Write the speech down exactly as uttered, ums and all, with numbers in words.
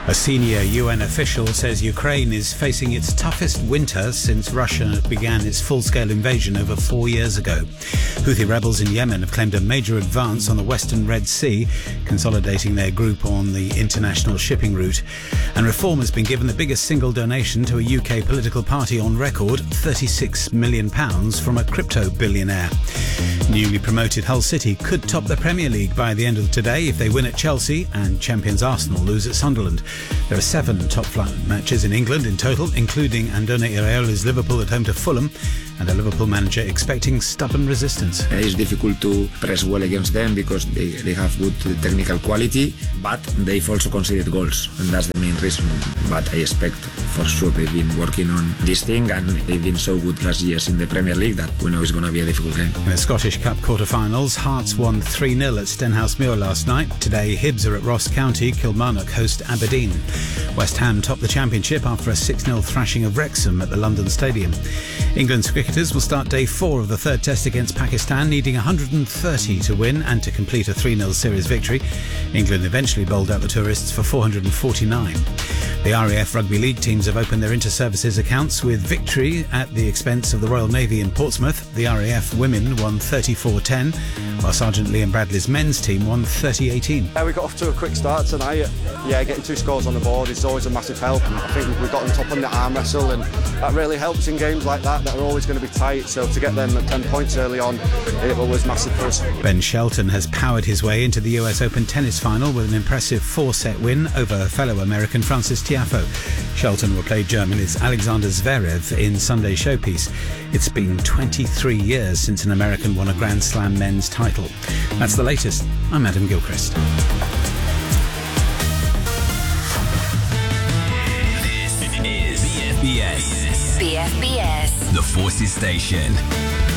A senior U N official says Ukraine is facing its toughest winter since Russia began its full-scale invasion over four years ago. Houthi rebels in Yemen have claimed a major advance on the western Red Sea, consolidating their group on the international shipping route. And Reform has been given the biggest single donation to a U K political party on record, thirty-six million pounds from a crypto billionaire. Newly promoted Hull City could top the Premier League by the end of today if they win at Chelsea and champions Arsenal lose at Sunderland. There are seven top-flight matches in England in total, including Andone Iraola's Liverpool at home to Fulham, and a Liverpool manager expecting stubborn resistance. It's difficult to press well against them because they, they have good technical quality, but they've also conceded goals, and that's the main reason. But I expect for sure they've been working on this thing, and they've been so good last years in the Premier League that we know it's going to be a difficult game. In the Scottish Cup quarter-finals, Hearts won three nil at Stenhousemuir last night. Today, Hibs are at Ross County. Kilmarnock host Aberdeen. West Ham topped the championship after a six nil thrashing of Wrexham at the London Stadium. England's cricketers will start day four of the third test against Pakistan, needing one hundred thirty to win and to complete a three nil series victory. England eventually bowled out the tourists for four hundred forty-nine. The R A F Rugby League teams have opened their inter-services accounts with victory at the expense of the Royal Navy in Portsmouth. The R A F women won thirty-four ten, while Sergeant Liam Bradley's men's team won thirty eighteen. Yeah, we got off to a quick start tonight. Yeah, getting two scores on the board is always a massive help. I think we got on top on the arm wrestle, and that really helps in games like that that are always going to be tight. So to get them at ten points early on, it was massive for us. Ben Shelton has powered his way into the U S Open tennis final with an impressive four-set win over fellow American Francis Tiafoe. Shelton will play Germany's Alexander Zverev in Sunday's showpiece. It's been twenty-three years since an American won a Grand Slam men's title. That's the latest. I'm Adam Gilchrist. This is B F B S. B F B S. The Forces Station.